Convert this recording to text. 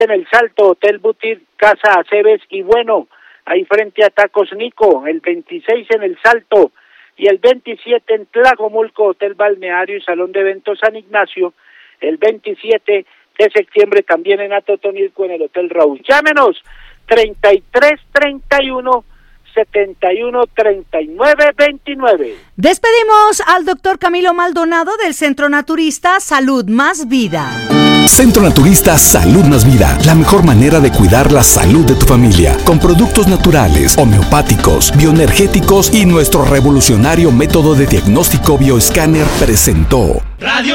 en el Salto, Hotel Butir, Casa Aceves y Bueno, ahí frente a Tacos Nico, el 26 en el Salto, y el 27 en Tlajomulco, Hotel Balneario y Salón de Eventos San Ignacio, el 27 de septiembre también en Atotonilco en el Hotel Raúl. Llámenos 3331 71 39 29. Despedimos al doctor Camilo Maldonado del Centro Naturista Salud Más Vida. Centro Naturista Salud Más Vida, la mejor manera de cuidar la salud de tu familia, con productos naturales, homeopáticos, bioenergéticos y nuestro revolucionario método de diagnóstico bioescáner presentó Radio